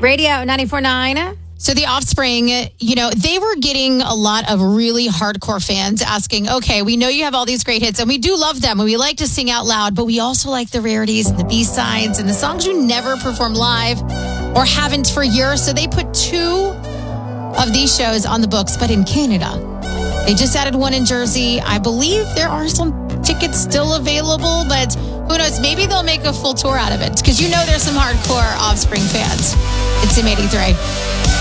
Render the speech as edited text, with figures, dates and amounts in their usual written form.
Radio 94.9. So The Offspring, they were getting a lot of really hardcore fans asking, okay, we know you have all these great hits and we do love them and we like to sing out loud, but we also like the rarities and the B-sides and the songs you never perform live or haven't for years. So they put 2 of these shows on the books, but in Canada. They just added one in Jersey. I believe there are some tickets still available, but who knows? Maybe they'll make a full tour out of it because there's some hardcore Offspring fans. It's M83.